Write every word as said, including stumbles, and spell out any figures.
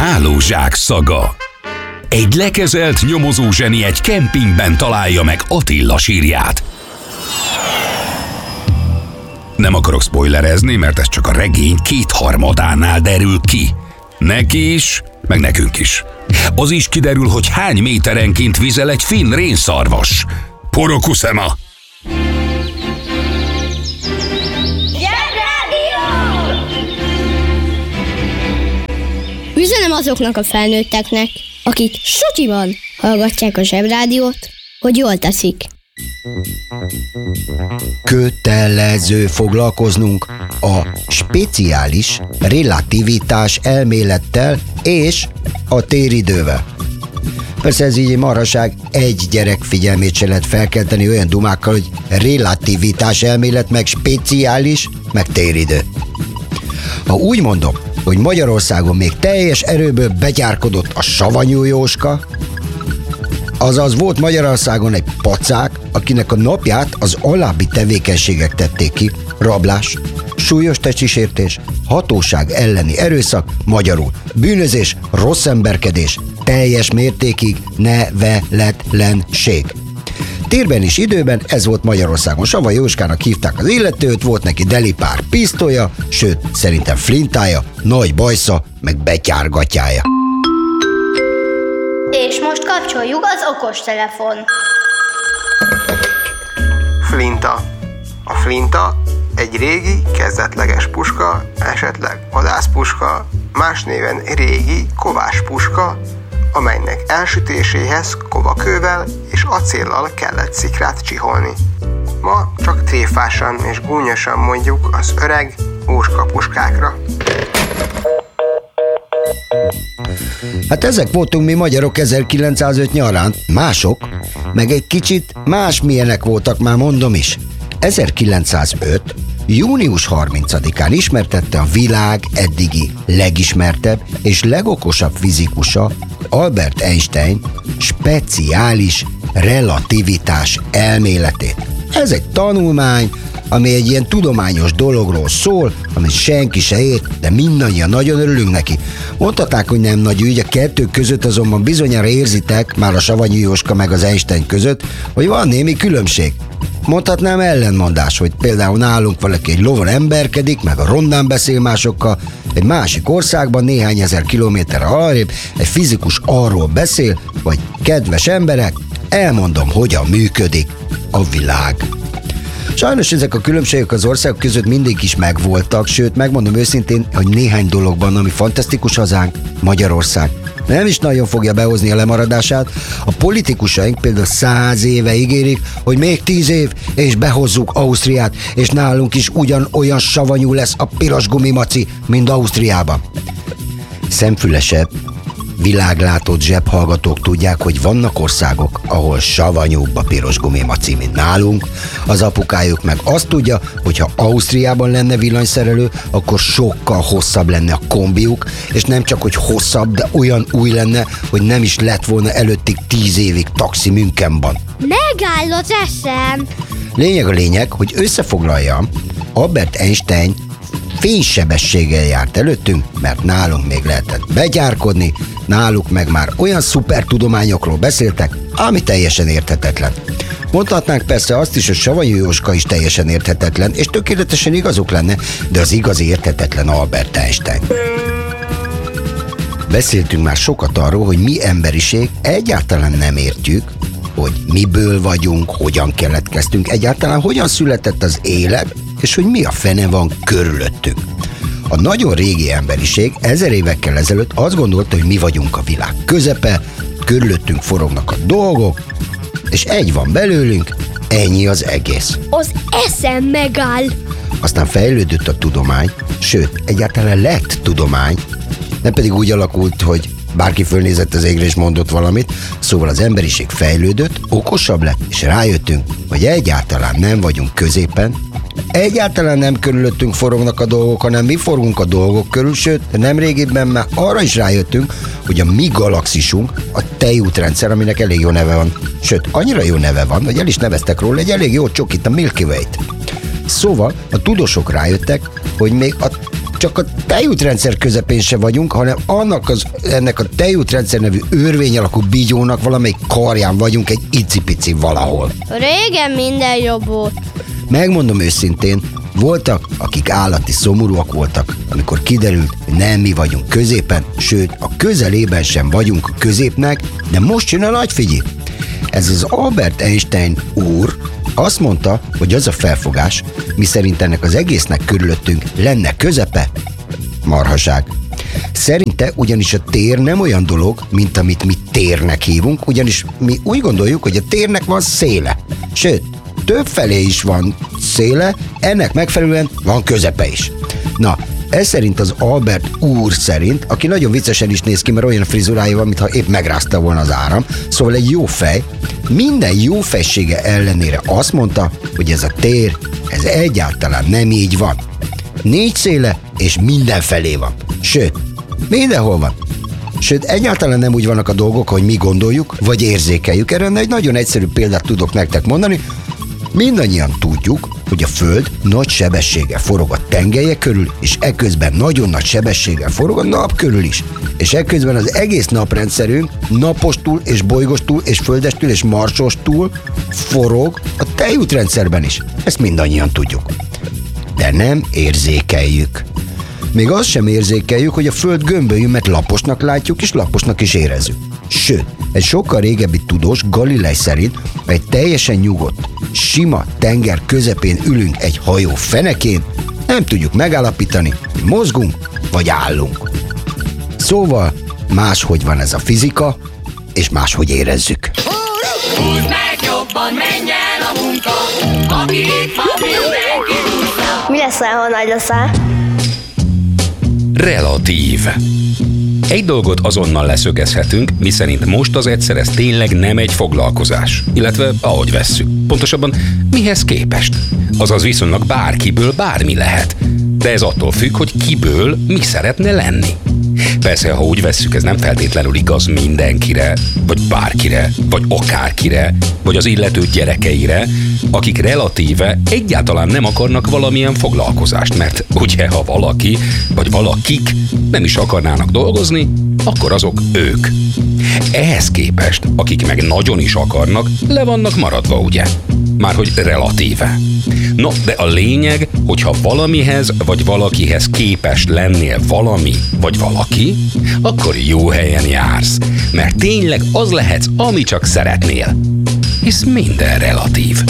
Hálózsák szaga. Egy lekezelt nyomozózseni egy kempingben találja meg Attila sírját. Nem akarok spoilerezni, mert ez csak a regény kétharmadánál derül ki. Neki is, meg nekünk is. Az is kiderül, hogy hány méterenként vizel egy finn rénszarvas. Porokuszema! Üzenem azoknak a felnőtteknek, akik sutyiban hallgatják a Zsebrádiót, hogy jól teszik. Kötelező foglalkoznunk a speciális relativitás elmélettel és a téridővel. Persze ez így marhaság, egy gyerek figyelmét se lehet felkelteni olyan dumákkal, hogy relativitás elmélet, meg speciális, meg téridő. Ha úgy mondom, hogy Magyarországon még teljes erőből begyárkodott a Savanyú Jóska, azaz volt Magyarországon egy pacák, akinek a napját az alábbi tevékenységek tették ki: rablás, súlyos testsértés, hatóság elleni erőszak, magyarul bűnözés, rossz emberkedés, teljes mértékig neveletlenség. Térben és időben ez volt Magyarországon. Savanyú Jóskának hívták az illetőt, volt neki delipár pisztolya, sőt, szerintem flintája, nagy bajsza, meg betyárgatyája. És most kapcsoljuk az okostelefon. Flinta. A flinta egy régi, kezdetleges puska, esetleg vadászpuska, más néven régi kováspuska, amelynek elsütéséhez kovakővel és acéllal kellett szikrát csiholni. Ma csak tréfásan és gúnyosan mondjuk az öreg óskapuskákra. Hát ezek voltunk mi magyarok ezerkilencszázöt nyarán, mások, meg egy kicsit másmilyenek voltak, már mondom is. ezerkilencszázöt. június harmincadikán ismertette a világ eddigi legismertebb és legokosabb fizikusa, Albert Einstein speciális relativitás elméletét. Ez egy tanulmány, ami egy ilyen tudományos dologról szól, amit senki se ért, de mindannyian nagyon örülünk neki. Mondhatták, hogy nem nagy ügy, a kettő között azonban bizonyára érzitek, már a Savanyú Jóska meg az Einstein között, hogy van némi különbség. Mondhatnám ellenmondás, hogy például nálunk valaki egy lovon emberkedik, meg a rondán beszél másokkal, egy másik országban néhány ezer kilométerre arrébb egy fizikus arról beszél, hogy kedves emberek, elmondom, hogyan működik a világ. Sajnos ezek a különbségek az országok között mindig is megvoltak, sőt, megmondom őszintén, hogy néhány dologban, ami fantasztikus hazánk, Magyarország, nem is nagyon fogja behozni a lemaradását. A politikusaink például száz éve ígérik, hogy még tíz év, és behozzuk Ausztriát, és nálunk is ugyanolyan savanyú lesz a piros gumimaci, mint Ausztriában. Szemfülesebb, világlátott zsebhallgatók tudják, hogy vannak országok, ahol savanyúbb a piros gumimaci, mint nálunk. Az apukájuk meg azt tudja, hogy ha Ausztriában lenne villanyszerelő, akkor sokkal hosszabb lenne a kombiuk, és nem csak, hogy hosszabb, de olyan új lenne, hogy nem is lett volna előttig tíz évig taxi Münchenben. Megáll az eszem! Lényeg a lényeg, hogy összefoglaljam, Albert Einstein fénysebességgel járt előttünk, mert nálunk még lehetett begyárkodni, náluk meg már olyan szuper tudományokról beszéltek, ami teljesen érthetetlen. Mondhatnánk persze azt is, hogy Savanyú Jóska is teljesen érthetetlen, és tökéletesen igazuk lenne, de az igazi érthetetlen Albert Einstein. Beszéltünk már sokat arról, hogy mi emberiség egyáltalán nem értjük, hogy miből vagyunk, hogyan keletkeztünk, egyáltalán hogyan született az élet, és hogy mi a fene van körülöttünk. A nagyon régi emberiség ezer évekkel ezelőtt azt gondolta, hogy mi vagyunk a világ közepe, körülöttünk forognak a dolgok, és egy van belőlünk, ennyi az egész. Az eszem megáll! Aztán fejlődött a tudomány, sőt, egyáltalán lett tudomány, nem pedig úgy alakult, hogy bárki fölnézett az égre és mondott valamit, szóval az emberiség fejlődött, okosabb lett, és rájöttünk, hogy egyáltalán nem vagyunk középen, egyáltalán nem körülöttünk forognak a dolgok, hanem mi forgunk a dolgok körül, sőt, nem régebben már arra is rájöttünk, hogy a mi galaxisunk, a tejútrendszer, aminek elég jó neve van, sőt, annyira jó neve van, hogy el is neveztek róla egy elég jó csokit, a Milky Way-t. Szóval a tudósok rájöttek, hogy még a csak a tejútrendszer közepén se vagyunk, hanem annak az, ennek a tejútrendszer nevű örvény alakú bígyónak valamelyik karján vagyunk egy icipici valahol. Régen minden jobb volt. Megmondom őszintén, voltak, akik állati szomorúak voltak, amikor kiderült, hogy nem mi vagyunk középen, sőt, a közelében sem vagyunk a középnek, de most jön a nagy figyi. Ez az Albert Einstein úr azt mondta, hogy az a felfogás, miszerint ennek az egésznek körülöttünk lenne közepe, marhaság. Szerinte ugyanis a tér nem olyan dolog, mint amit mi térnek hívunk, ugyanis mi úgy gondoljuk, hogy a térnek van széle. Sőt, több felé is van széle, ennek megfelelően van közepe is. Na, ez szerint az Albert úr szerint, aki nagyon viccesen is néz ki, mert olyan frizurája van, mintha épp megrázta volna az áram, szóval egy jó fej, minden jó fejsége ellenére azt mondta, hogy ez a tér, ez egyáltalán nem így van. Négy széle, és mindenfelé van. Sőt, mindenhol van. Sőt, egyáltalán nem úgy vannak a dolgok, hogy mi gondoljuk, vagy érzékeljük. Erre egy nagyon egyszerű példát tudok nektek mondani. Mindannyian tudjuk, hogy a Föld nagy sebességgel forog a tengelye körül, és eközben nagyon nagy sebességgel forog a nap körül is. És eközben az egész naprendszerünk napostól és bolygostól és földestől és marsostól forog a tejútrendszerben is. Ezt mindannyian tudjuk. De nem érzékeljük. Még azt sem érzékeljük, hogy a Föld gömbölyű, mert laposnak látjuk, és laposnak is érezzük. Sőt, egy sokkal régebbi tudós, Galilei szerint, egy teljesen nyugodt, sima tenger közepén ülünk egy hajó fenekén, nem tudjuk megállapítani, hogy mozgunk, vagy állunk. Szóval máshogy van ez a fizika, és máshogy érezzük. Húzd meg jobban, menj el a munka, aki itt van, mindenki húzza. Mi leszel, ha nagy leszel? Relatív. Egy dolgot azonnal leszögezhetünk, miszerint most az egyszer ez tényleg nem egy foglalkozás. Illetve ahogy vesszük. Pontosabban mihez képest. Azaz viszonylag bárkiből bármi lehet. De ez attól függ, hogy kiből mi szeretne lenni. Persze, ha úgy vesszük, ez nem feltétlenül igaz mindenkire, vagy bárkire, vagy akárkire, vagy az illető gyerekeire, akik relatíve egyáltalán nem akarnak valamilyen foglalkozást, mert ugye, ha valaki, vagy valakik nem is akarnának dolgozni, akkor azok ők. Ehhez képest, akik meg nagyon is akarnak, le vannak maradva, ugye? Márhogy relatíve. No, de a lényeg, hogyha valamihez vagy valakihez képes lennél valami vagy valaki, akkor jó helyen jársz, mert tényleg az lehetsz, ami csak szeretnél. Hisz minden relatív.